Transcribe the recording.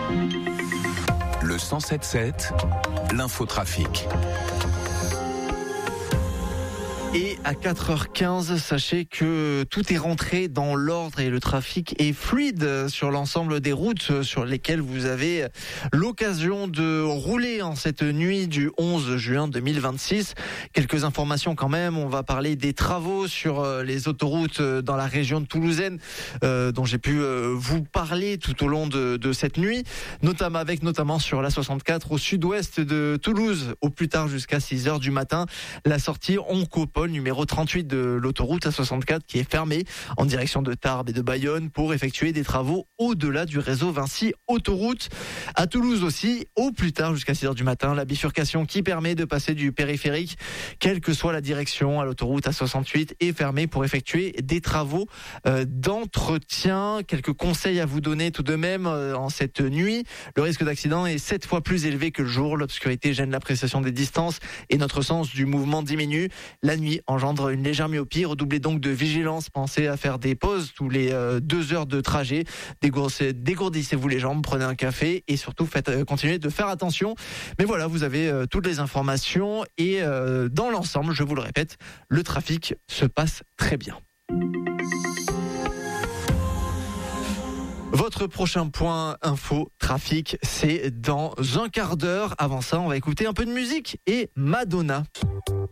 Le 107.7, l'infotrafic. Et à 4h15, sachez que tout est rentré dans l'ordre et le trafic est fluide sur l'ensemble des routes sur lesquelles vous avez l'occasion de rouler en cette nuit du 11 juin 2026. Quelques informations quand même, on va parler des travaux sur les autoroutes dans la région de Toulousaine dont j'ai pu vous parler tout au long de cette nuit, notamment sur la 64 au sud-ouest de Toulouse, au plus tard jusqu'à 6h du matin, la sortie Oncopole numéro 38 de l'autoroute A64 qui est fermée en direction de Tarbes et de Bayonne pour effectuer des travaux au-delà du réseau Vinci Autoroute. À Toulouse aussi, au plus tard jusqu'à 6h du matin, la bifurcation qui permet de passer du périphérique, quelle que soit la direction à l'autoroute A68, est fermée pour effectuer des travaux d'entretien. Quelques conseils à vous donner tout de même en cette nuit. Le risque d'accident est 7 fois plus élevé que le jour. L'obscurité gêne l'appréciation des distances et notre sens du mouvement diminue. La nuit engendre une légère myopie. Redoublez donc de vigilance. Pensez à faire des pauses tous les 2 heures de trajet. Dégourdissez-vous les jambes, prenez un café et surtout continuez de faire attention. Mais voilà, vous avez toutes les informations et dans l'ensemble, je vous le répète, le trafic se passe très bien. Votre prochain point info trafic, c'est dans un quart d'heure. Avant ça, on va écouter un peu de musique et Madonna.